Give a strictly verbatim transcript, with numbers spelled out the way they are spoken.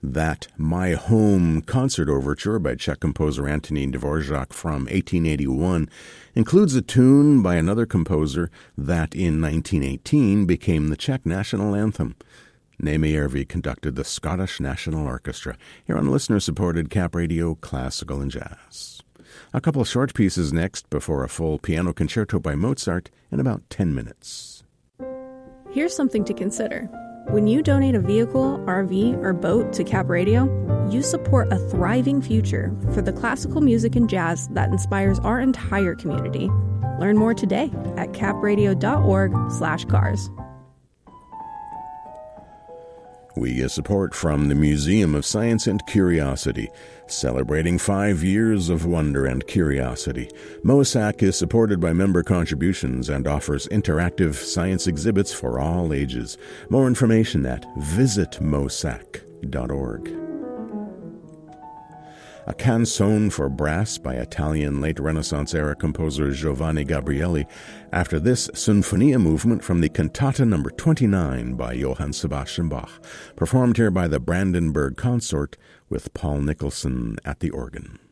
That My Home concert overture by Czech composer Antonín Dvorak from eighteen eighty-one includes a tune by another composer that in nineteen eighteen became the Czech national anthem. Németh Järvi conducted the Scottish National Orchestra here on listener-supported Cap Radio Classical and Jazz. A couple short pieces next before a full piano concerto by Mozart in about ten minutes. Here's something to consider. When you donate a vehicle, R V, or boat to Cap Radio, you support a thriving future for the classical music and jazz that inspires our entire community. Learn more today at capradio.org slash cars. We get support from the Museum of Science and Curiosity, celebrating five years of wonder and curiosity. MOSAC is supported by member contributions and offers interactive science exhibits for all ages. More information at visit mosac dot org. A canzone for brass by Italian late Renaissance-era composer Giovanni Gabrieli. After this, Sinfonia movement from the Cantata number twenty-nine by Johann Sebastian Bach, performed here by the Brandenburg Consort with Paul Nicholson at the organ.